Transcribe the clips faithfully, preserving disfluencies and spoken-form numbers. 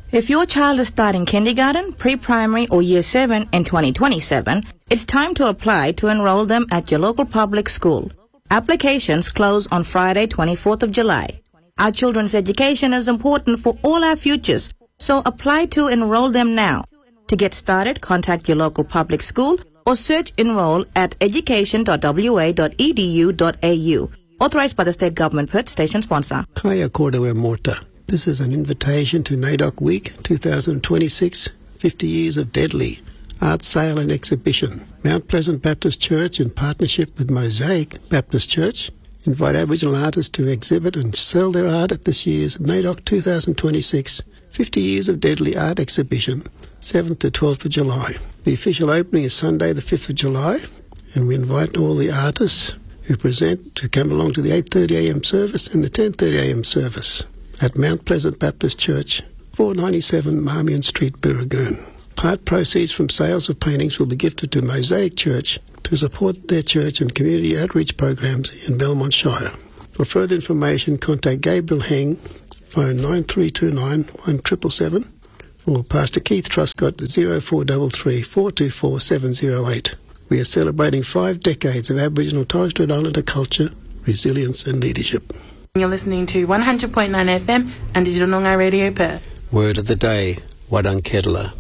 If your child is starting kindergarten, pre-primary, or year seven in twenty twenty-seven, it's time to apply to enroll them at your local public school. Applications close on Friday, twenty-fourth of July. Our children's education is important for all our futures, so apply to enroll them now. To get started, contact your local public school or search enroll at education dot w a dot e d u dot a u. Authorized by the State Government, Perth, station sponsor. Kaya Kordawe Morta. This is an invitation to NAIDOC Week twenty twenty-six, fifty years of Deadly, art sale and exhibition. Mount Pleasant Baptist Church, in partnership with Mosaic Baptist Church, invite Aboriginal artists to exhibit and sell their art at this year's NAIDOC twenty twenty-six, fifty years of Deadly art exhibition, seventh to twelfth of July. The official opening is Sunday the fifth of July, and we invite all the artists who present to come along to the eight thirty a m service and the ten thirty a m service at Mount Pleasant Baptist Church, four ninety-seven Marmion Street, Booragoon. Part proceeds from sales of paintings will be gifted to Mosaic Church to support their church and community outreach programs in Belmont Shire. For further information, contact Gabriel Heng, phone nine three two nine, one seven seven seven, or Pastor Keith Truscott, zero four three three, four two four, seven zero eight. We are celebrating five decades of Aboriginal Torres Strait Islander culture, resilience and leadership. You're listening to one hundred point nine F M and Digital Noongar Radio Perth. Word of the day, Wadang Kedla.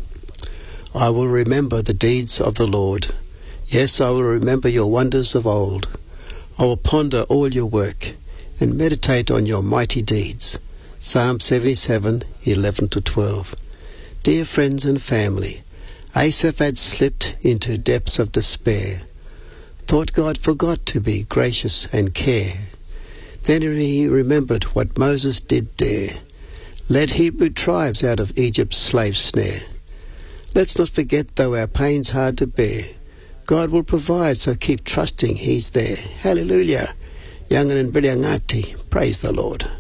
I will remember the deeds of the Lord. Yes, I will remember your wonders of old. I will ponder all your work and meditate on your mighty deeds. Psalm seventy-seven, eleven to twelve. Dear friends and family, Asaph had slipped into depths of despair. Thought God forgot to be gracious and care. Then he remembered what Moses did dare, led Hebrew tribes out of Egypt's slave snare. Let's not forget, though our pain's hard to bear, God will provide, so keep trusting He's there. Hallelujah. Yangan and Biryangati, praise the Lord.